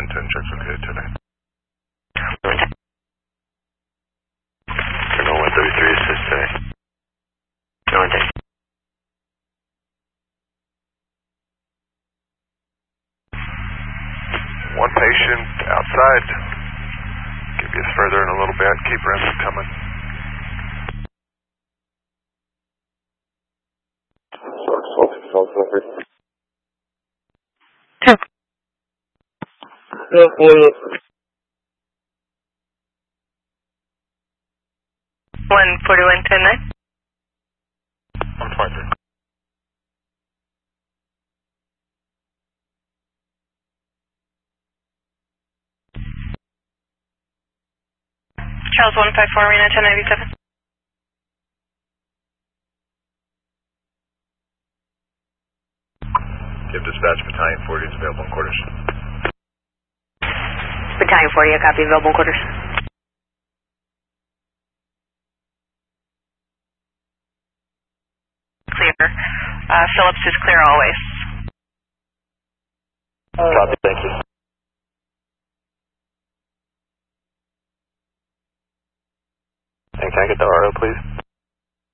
110, checks okay tonight. Colonel 133, assist today. No intent. One patient outside. Give you further in a little bit. Keep rest coming. Yeah, 141, 123. Charles 154, Marina 1097. Give dispatch Battalion 40 is available in quarters. Battalion 40, a copy, available in quarters. Clear. Phillips is clear always. Copy, thank you. And can I get the RO, please?